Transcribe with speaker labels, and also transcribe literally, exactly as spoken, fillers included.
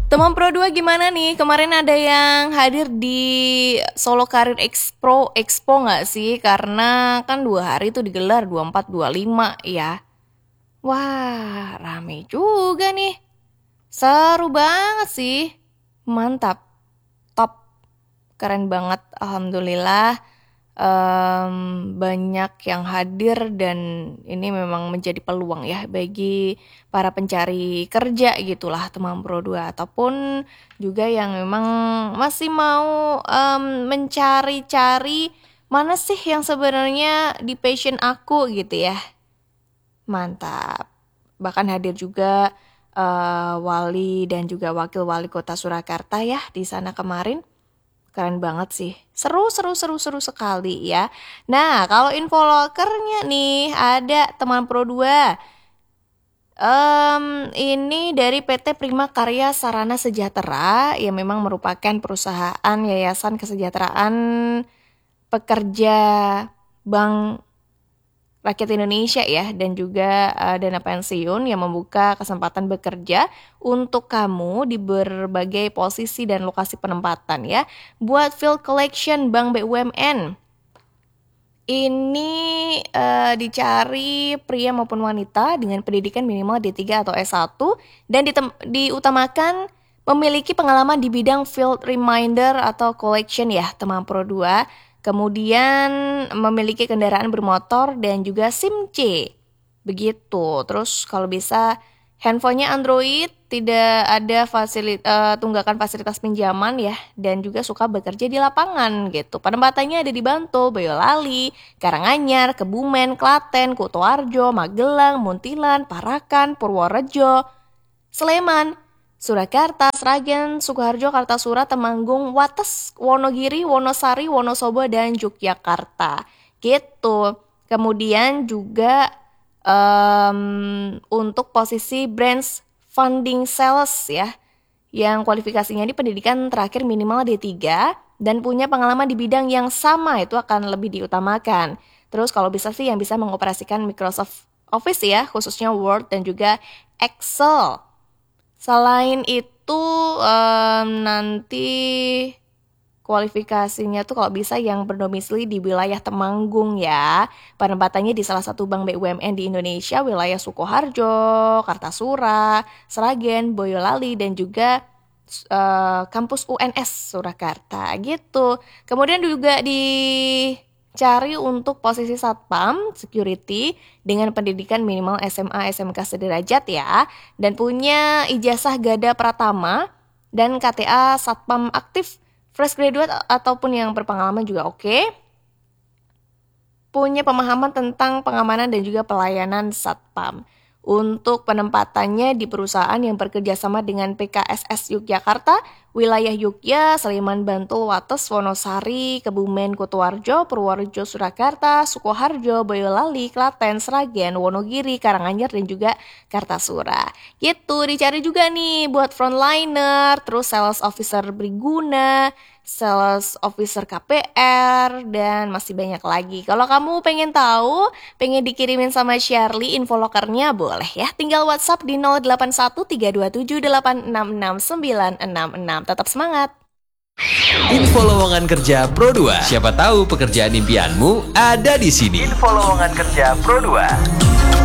Speaker 1: Teman Pro dua gimana nih? Kemarin ada yang hadir di Solo Karir Expo Expo nggak sih? Karena kan dua hari itu digelar dua puluh empat dua puluh lima ya. Wah, rame juga nih. Seru banget sih. Mantap. Top. Keren banget. Alhamdulillah. Um, banyak yang hadir dan ini memang menjadi peluang ya bagi para pencari kerja gitulah teman Pro dua ataupun juga yang memang masih mau um, mencari-cari mana sih yang sebenarnya di passion aku gitu ya. Mantap. Bahkan hadir juga uh, wali dan juga wakil wali kota Surakarta ya di sana kemarin. Keren banget sih. Seru, seru, seru, seru sekali ya. Nah, kalau info lokernya nih, ada teman Pro dua. Um, ini dari P T Prima Karya Sarana Sejahtera, yang memang merupakan perusahaan yayasan kesejahteraan pekerja Bank Rakyat Indonesia ya, dan juga uh, dana pensiun yang membuka kesempatan bekerja untuk kamu di berbagai posisi dan lokasi penempatan ya. Buat field collection Bank B U M N. Ini uh, dicari pria maupun wanita dengan pendidikan minimal D tiga atau S satu dan ditem- diutamakan memiliki pengalaman di bidang field reminder atau collection ya, teman Pro dua. Kemudian memiliki kendaraan bermotor dan juga SIM C. Begitu. Terus kalau bisa handphonenya Android, tidak ada fasilit, uh, tunggakan fasilitas pinjaman ya, dan juga suka bekerja di lapangan gitu. Penempatannya ada di Bantul, Boyolali, Karanganyar, Kebumen, Klaten, Kutoarjo, Magelang, Muntilan, Parakan, Purworejo, Sleman, Surakarta, Sragen, Sukoharjo, Kartasura, Temanggung, Wates, Wonogiri, Wonosari, Wonosobo, dan Yogyakarta. Gitu. Kemudian juga um, untuk posisi branch funding sales ya, yang kualifikasinya di pendidikan terakhir minimal D tiga dan punya pengalaman di bidang yang sama, itu akan lebih diutamakan. Terus kalau bisa sih yang bisa mengoperasikan Microsoft Office ya, khususnya Word dan juga Excel. Selain itu um, nanti kualifikasinya tuh kalau bisa yang berdomisili di wilayah Temanggung ya. Penempatannya di salah satu bank B U M N di Indonesia, wilayah Sukoharjo, Kartasura, Sragen, Boyolali, dan juga uh, kampus U N S Surakarta gitu. Kemudian juga di cari untuk posisi satpam security dengan pendidikan minimal S M A S M K sederajat ya, dan punya ijazah Gada Pratama dan K T A satpam aktif fresh graduate ataupun yang berpengalaman juga oke. Punya pemahaman tentang pengamanan dan juga pelayanan satpam. Untuk penempatannya di perusahaan yang bekerja sama dengan P K S S Yogyakarta, wilayah Yogya, Sleman, Bantul, Wates, Wonosari, Kebumen, Kutoarjo, Purworejo, Surakarta, Sukoharjo, Boyolali, Klaten, Sragen, Wonogiri, Karanganyar, dan juga Kartasura. Gitu, dicari juga nih buat frontliner, terus sales officer Briguna, sales officer K P R, dan masih banyak lagi. Kalau kamu pengen tahu, pengen dikirimin sama Shirley info lokernya, boleh ya. Tinggal WhatsApp di nol delapan satu tiga dua tujuh delapan enam enam sembilan enam enam. Tetap semangat.
Speaker 2: Info lowongan kerja Pro dua. Siapa tahu pekerjaan impianmu ada di sini.
Speaker 3: Info lowongan kerja Pro dua.